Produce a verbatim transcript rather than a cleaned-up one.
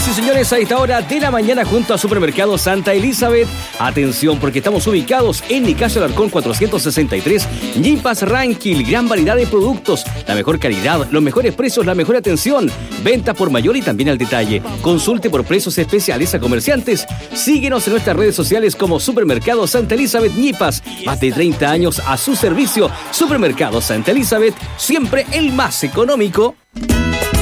y señores, a esta hora de la mañana junto a Supermercado Santa Elizabeth. Atención, porque estamos ubicados en Nicasio Alarcón cuatrocientos sesenta y tres, Ñipas Ranquil. Gran variedad de productos, la mejor calidad, los mejores precios, la mejor atención. Venta por mayor y también al detalle. Consulte por precios especiales a comerciantes. Síguenos en nuestras redes sociales como Supermercado Santa Elizabeth Ñipas. Más de treinta años a su servicio. Supermercado Santa Elizabeth, siempre el más económico.